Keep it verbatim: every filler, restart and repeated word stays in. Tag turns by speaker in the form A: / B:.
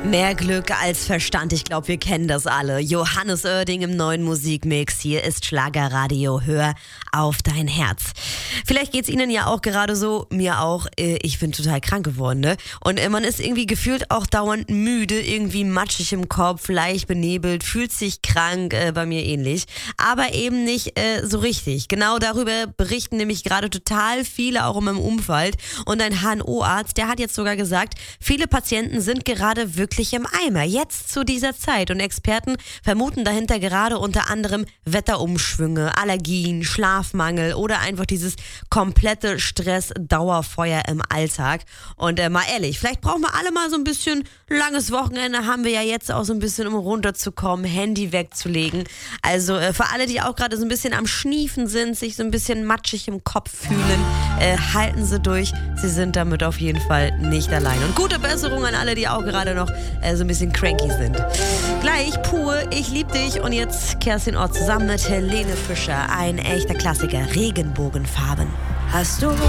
A: Mehr Glück als Verstand, ich glaube, wir kennen das alle. Johannes Oerding im neuen Musikmix. Hier ist Schlagerradio, hör auf dein Herz. Vielleicht geht's Ihnen ja auch gerade so, mir auch. Ich bin total krank geworden, ne? Und man ist irgendwie gefühlt auch dauernd müde, irgendwie matschig im Kopf, leicht benebelt, fühlt sich krank, äh, bei mir ähnlich. Aber eben nicht äh, so richtig. Genau darüber berichten nämlich gerade total viele, auch in meinem Umfeld. Und ein H N O-Arzt, der hat jetzt sogar gesagt, viele Patienten sind gerade wirklich im Eimer, jetzt zu dieser Zeit. Und Experten vermuten dahinter gerade unter anderem Wetterumschwünge, Allergien, Schlafmangel oder einfach dieses komplette Stress-Dauerfeuer im Alltag. Und äh, mal ehrlich, vielleicht brauchen wir alle mal so ein bisschen langes Wochenende, haben wir ja jetzt auch so ein bisschen, um runterzukommen, Handy wegzulegen. Also äh, für alle, die auch gerade so ein bisschen am Schniefen sind, sich so ein bisschen matschig im Kopf fühlen, äh, halten Sie durch. Sie sind damit auf jeden Fall nicht allein. Und gute Besserung an alle, die auch gerade noch äh, so ein bisschen cranky sind. Gleich pur, ich lieb dich. Und jetzt Kerstin Ott zusammen mit Helene Fischer. Ein echter Klassiker, Regenbogenfarben. Hast du